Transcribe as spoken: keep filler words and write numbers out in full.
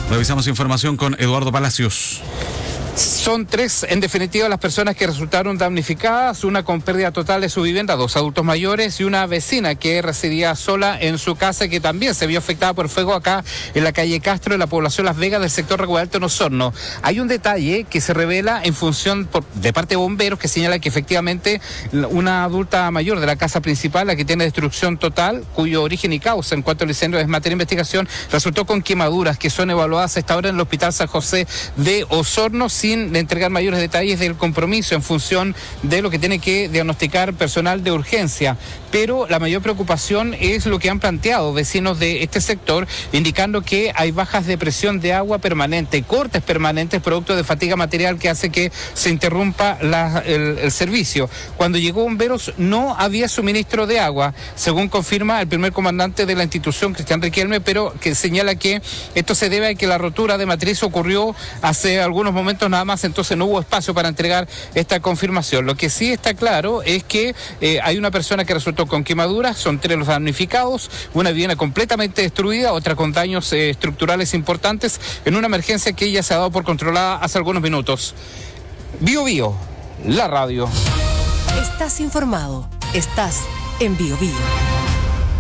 Revisamos información con Eduardo Palacios. Son tres, en definitiva, las personas que resultaron damnificadas, una con pérdida total de su vivienda, dos adultos mayores y una vecina que residía sola en su casa, que también se vio afectada por fuego acá en la calle Castro, en la población Las Vegas del sector Río Alto, en Osorno. Hay un detalle que se revela en función por, de parte de bomberos, que señala que efectivamente una adulta mayor de la casa principal, la que tiene destrucción total, cuyo origen y causa en cuanto al incendio es materia de investigación, resultó con quemaduras que son evaluadas a esta hora en el Hospital San José de Osorno, sin entregar mayores detalles del compromiso en función de lo que tiene que diagnosticar personal de urgencia. Pero la mayor preocupación es lo que han planteado vecinos de este sector, indicando que hay bajas de presión de agua permanente, cortes permanentes, producto de fatiga material que hace que se interrumpa la, el, el servicio. Cuando llegó bomberos no había suministro de agua, según confirma el primer comandante de la institución, Cristian Riquelme, pero que señala que esto se debe a que la rotura de matriz ocurrió hace algunos momentos nada más, entonces no hubo espacio para entregar esta confirmación. Lo que sí está claro es que eh, hay una persona que resultó con quemaduras, son tres los damnificados, una vivienda completamente destruida, otra con daños eh, estructurales importantes, en una emergencia que ya se ha dado por controlada hace algunos minutos. Bio Bio, la radio. Estás informado, estás en Bio Bio.